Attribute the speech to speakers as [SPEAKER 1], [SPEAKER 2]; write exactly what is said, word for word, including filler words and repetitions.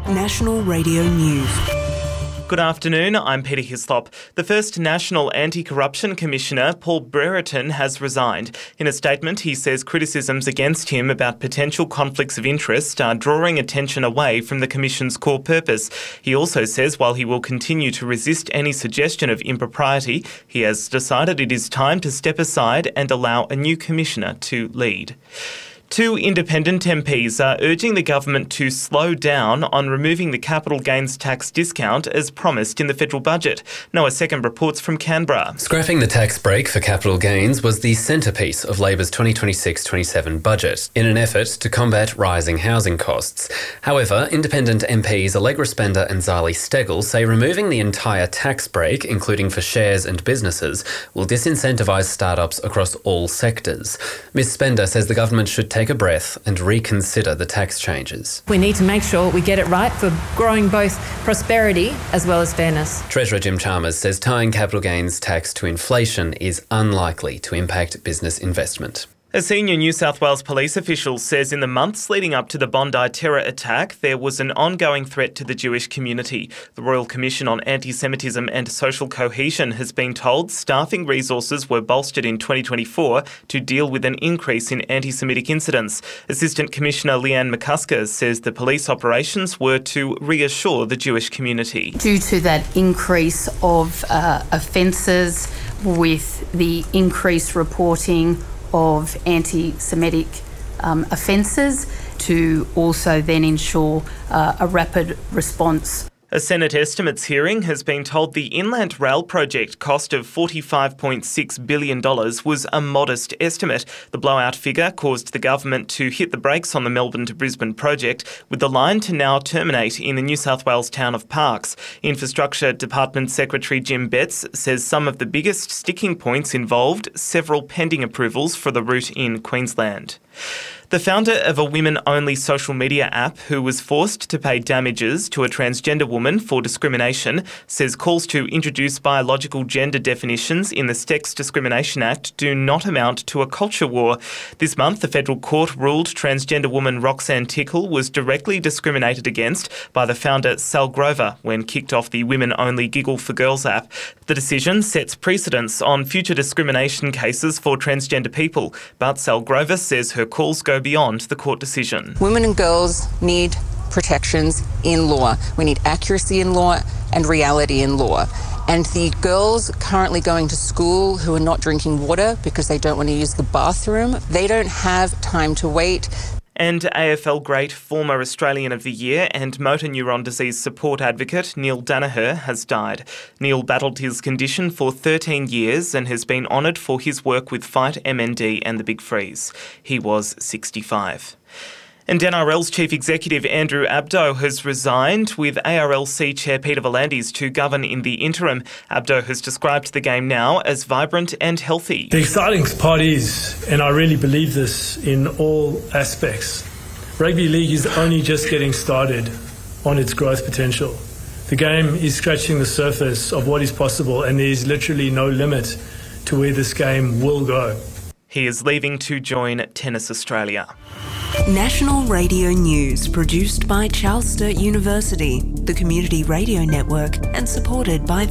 [SPEAKER 1] National Radio News.
[SPEAKER 2] Good afternoon, I'm Peter Hislop. The first National Anti-Corruption Commissioner, Paul Brereton, has resigned. In a statement, he says criticisms against him about potential conflicts of interest are drawing attention away from the Commission's core purpose. He also says while he will continue to resist any suggestion of impropriety, he has decided it is time to step aside and allow a new Commissioner to lead. Two independent M Ps are urging the government to slow down on removing the capital gains tax discount as promised in the federal budget. Noah Second reports from Canberra.
[SPEAKER 3] Scrapping the tax break for capital gains was the centrepiece of Labor's twenty twenty-six twenty-seven budget in an effort to combat rising housing costs. However, independent M Ps Allegra Spender and Zali Steggall say removing the entire tax break, including for shares and businesses, will disincentivise startups across all sectors. Miz Spender says the government should take Take a breath and reconsider the tax changes.
[SPEAKER 4] We need to make sure we get it right for growing both prosperity as well as fairness.
[SPEAKER 3] Treasurer Jim Chalmers says tying capital gains tax to inflation is unlikely to impact business investment.
[SPEAKER 2] A senior New South Wales police official says in the months leading up to the Bondi terror attack, there was an ongoing threat to the Jewish community. The Royal Commission on Anti-Semitism and Social Cohesion has been told staffing resources were bolstered in twenty twenty-four to deal with an increase in anti-Semitic incidents. Assistant Commissioner Leanne McCusker says the police operations were to reassure the Jewish community.
[SPEAKER 5] Due to that increase of uh, offences, with the increased reporting of anti-Semitic um, offences, to also then ensure uh, a rapid response.
[SPEAKER 2] A Senate estimates hearing has been told the Inland Rail project cost of forty-five point six billion dollars was a modest estimate. The blowout figure caused the government to hit the brakes on the Melbourne to Brisbane project, with the line to now terminate in the New South Wales town of Parkes. Infrastructure Department Secretary Jim Betts says some of the biggest sticking points involved several pending approvals for the route in Queensland. The founder of a women-only social media app who was forced to pay damages to a transgender woman for discrimination says calls to introduce biological gender definitions in the Sex Discrimination Act do not amount to a culture war. This month, the federal court ruled transgender woman Roxanne Tickle was directly discriminated against by the founder Sal Grover when kicked off the women-only Giggle for Girls app. The decision sets precedents on future discrimination cases for transgender people, but Sal Grover says her calls go beyond the court decision.
[SPEAKER 6] Women and girls need protections in law. We need accuracy in law and reality in law. And the girls currently going to school who are not drinking water because they don't want to use the bathroom, they don't have time to wait.
[SPEAKER 2] And A F L great, former Australian of the Year and motor neuron disease support advocate Neil Danaher has died. Neil battled his condition for thirteen years and has been honoured for his work with Fight M N D and the Big Freeze. He was sixty-five. And N R L's Chief Executive Andrew Abdo has resigned, with A R L C Chair Peter V'landys to govern in the interim. Abdo has described the game now as vibrant and healthy.
[SPEAKER 7] The exciting part is, and I really believe this in all aspects, rugby league is only just getting started on its growth potential. The game is scratching the surface of what is possible, and there is literally no limit to where this game will go.
[SPEAKER 2] He is leaving to join Tennis Australia.
[SPEAKER 1] National Radio News, produced by Charles Sturt University, the Community Radio Network, and supported by